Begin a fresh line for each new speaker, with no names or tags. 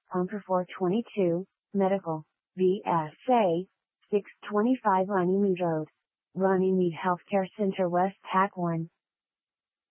Pumper 422, Medical, VSA, 625 Runnymede Road, Runnymede Healthcare Center West Pack 1.